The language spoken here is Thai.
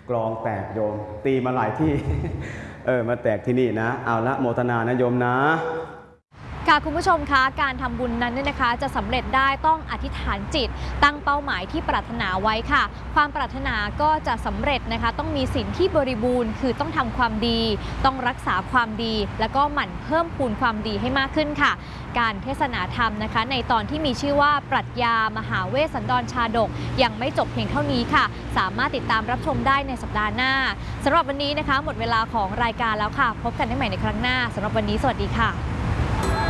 กลองแตกโยมตีมาหลายที่ มาแตกที่นี่นะเอาละโมทนานะโยมนะค่ะคุณผู้ชมคะการทำบุญนั้นเนี่ยนะคะจะสำเร็จได้ต้องอธิษฐานจิตตั้งเป้าหมายที่ปรารถนาไว้ค่ะความปรารถนาก็จะสำเร็จนะคะต้องมีศีลที่บริบูรณ์คือต้องทำความดีต้องรักษาความดีแล้วก็หมั่นเพิ่มพูนความดีให้มากขึ้นค่ะการเทศนาธรรมนะคะในตอนที่มีชื่อว่าปรัชญามหาเวสสันดรชาดกยังไม่จบเพียงเท่านี้ค่ะสามารถติดตามรับชมได้ในสัปดาห์หน้าสำหรับวันนี้นะคะหมดเวลาของรายการแล้วค่ะพบกันได้ใหม่ในครั้งหน้าสำหรับวันนี้สวัสดีค่ะ